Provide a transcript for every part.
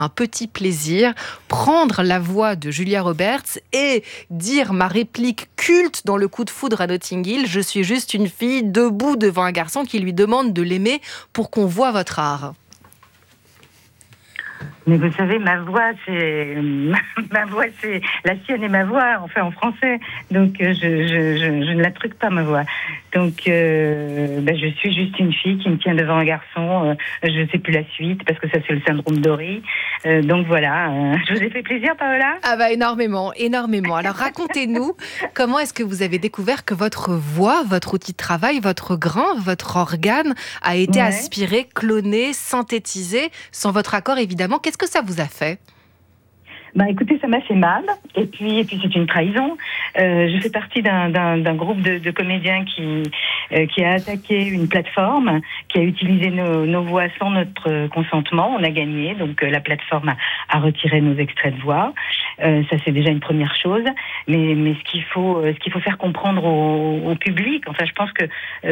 un petit plaisir, prendre la voix de Julia Roberts et dire ma réplique culte dans Le Coup de foudre à Notting Hill, je suis juste une fille debout devant un garçon qui lui demande de l'aimer pour qu'on voit votre art. Mais vous savez, ma voix, c'est la sienne et ma voix, enfin en français. Donc je ne la truque pas, ma voix. Donc je suis juste une fille qui me tient devant un garçon. Je ne sais plus la suite parce que ça c'est le syndrome Dory. Donc voilà. Je vous ai fait plaisir, Paola ? Ah bah énormément. Alors racontez-nous comment est-ce que vous avez découvert que votre voix, votre outil de travail, votre grain, votre organe a été aspiré, cloné, synthétisé sans votre accord évidemment. Qu'est-ce que ça vous a fait ? Écoutez, ça m'a fait mal. Et puis c'est une trahison. Je fais partie d'un groupe de comédiens qui a attaqué une plateforme, qui a utilisé nos voix sans notre consentement. On a gagné, donc la plateforme a retiré nos extraits de voix. Ça c'est déjà une première chose. Mais ce qu'il faut faire comprendre au public. Enfin, je pense que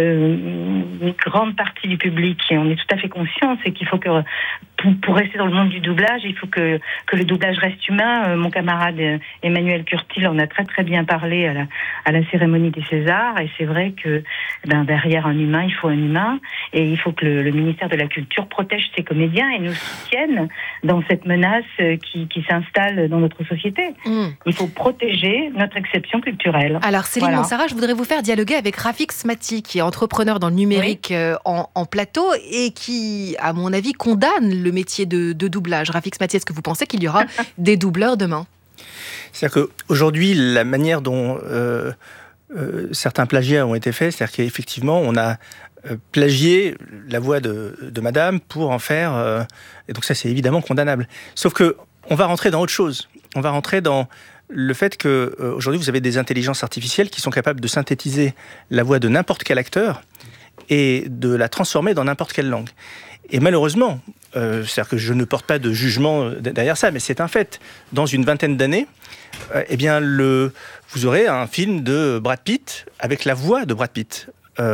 une grande partie du public, et on est tout à fait conscient, c'est qu'il faut que pour rester dans le monde du doublage, il faut que le doublage reste humain. Mon camarade Emmanuel Curtil en a très très bien parlé à la cérémonie des Césars, et c'est vrai que derrière un humain, il faut un humain, et il faut que le ministère de la Culture protège ses comédiens et nous soutienne dans cette menace qui s'installe dans notre société. Il faut protéger notre exception culturelle. Alors Céline Monsarrat, je voudrais vous faire dialoguer avec Rafik Smati, qui est entrepreneur dans le numérique en plateau et qui, à mon avis, condamne le métier de doublage. Rafik Smati, est-ce que vous pensez qu'il y aura des doubleurs demain ? C'est-à-dire qu'aujourd'hui, la manière dont certains plagiats ont été faits, c'est-à-dire qu'effectivement, on a plagié la voix de madame pour en faire... et donc ça, c'est évidemment condamnable. Sauf qu'on va rentrer dans autre chose. On va rentrer dans le fait qu'aujourd'hui, vous avez des intelligences artificielles qui sont capables de synthétiser la voix de n'importe quel acteur et de la transformer dans n'importe quelle langue. Et malheureusement, c'est-à-dire que je ne porte pas de jugement derrière ça, mais c'est un fait. Dans une vingtaine d'années, vous aurez un film de Brad Pitt avec la voix de Brad Pitt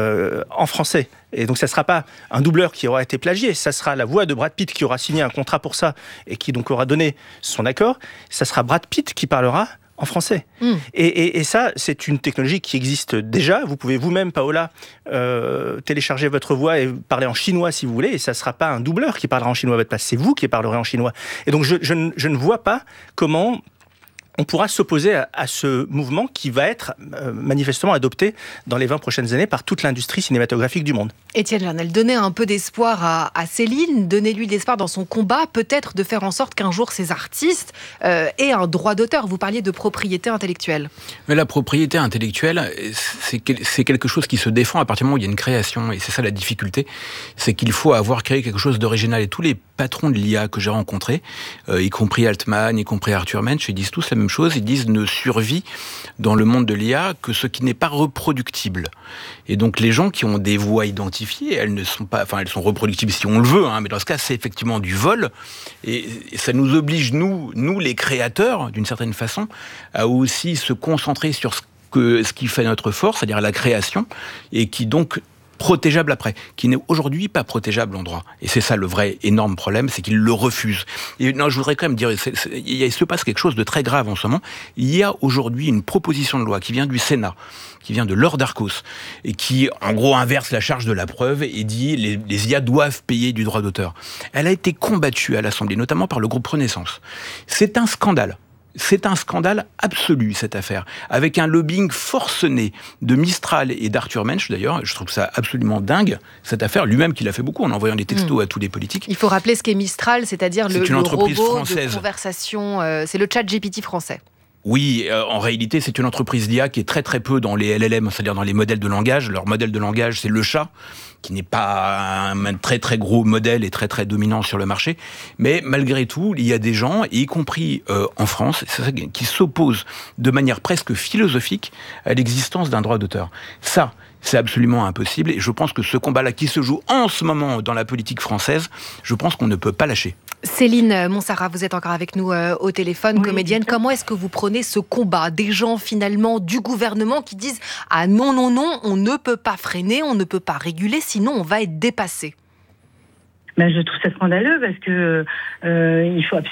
en français. Et donc, ça ne sera pas un doubleur qui aura été plagié, ça sera la voix de Brad Pitt qui aura signé un contrat pour ça et qui donc aura donné son accord. Ça sera Brad Pitt qui parlera en français. Et ça, c'est une technologie qui existe déjà. Vous pouvez vous-même, Paola, télécharger votre voix et parler en chinois si vous voulez, et ça ne sera pas un doubleur qui parlera en chinois à votre place, c'est vous qui parlerez en chinois. Et donc, je ne vois pas comment on pourra s'opposer à ce mouvement qui va être manifestement adopté dans les 20 prochaines années par toute l'industrie cinématographique du monde. Étienne Jarnel, donnez un peu d'espoir à Céline, donnez-lui de l'espoir dans son combat, peut-être de faire en sorte qu'un jour ces artistes aient un droit d'auteur. Vous parliez de propriété intellectuelle. Mais la propriété intellectuelle, c'est quelque chose qui se défend à partir du moment où il y a une création, et c'est ça la difficulté, c'est qu'il faut avoir créé quelque chose d'original. Et tous les patrons de l'IA que j'ai rencontrés, y compris Altman, y compris Arthur Mensch, ils disent tous la même chose, ils disent ne survit dans le monde de l'IA que ce qui n'est pas reproductible. Et donc les gens qui ont des voix identifiées, elles sont reproductibles si on le veut, mais dans ce cas c'est effectivement du vol, et ça nous oblige, nous les créateurs, d'une certaine façon, à aussi se concentrer sur ce qui fait notre force, c'est-à-dire la création, et qui donc protégeable après, qui n'est aujourd'hui pas protégeable en droit. Et c'est ça le vrai énorme problème, c'est qu'ils le refusent. Et non, je voudrais quand même dire, il se passe quelque chose de très grave en ce moment. Il y a aujourd'hui une proposition de loi qui vient du Sénat, qui vient de Laure Darcos, et qui, en gros, inverse la charge de la preuve et dit les IA doivent payer du droit d'auteur. Elle a été combattue à l'Assemblée, notamment par le groupe Renaissance. C'est un scandale. C'est un scandale absolu, cette affaire, avec un lobbying forcené de Mistral et d'Arthur Mensch, d'ailleurs. Je trouve ça absolument dingue, cette affaire, lui-même qui l'a fait beaucoup en envoyant des textos à tous les politiques. Il faut rappeler ce qu'est Mistral, c'est-à-dire le robot française. De conversation, c'est le chat GPT français. Oui, en réalité, c'est une entreprise d'IA qui est très très peu dans les LLM, c'est-à-dire dans les modèles de langage. Leur modèle de langage, c'est le chat, qui n'est pas un très très gros modèle et très très dominant sur le marché. Mais malgré tout, il y a des gens, y compris en France, qui s'opposent de manière presque philosophique à l'existence d'un droit d'auteur. Ça, c'est absolument impossible. Et je pense que ce combat-là qui se joue en ce moment dans la politique française, je pense qu'on ne peut pas lâcher. Céline Monsarrat, vous êtes encore avec nous au téléphone, comédienne. Comment est-ce que vous prenez ce combat des gens finalement du gouvernement qui disent « Ah non, non, non, on ne peut pas freiner, on ne peut pas réguler, sinon on va être dépassé ». Je trouve ça scandaleux parce que il faut absolument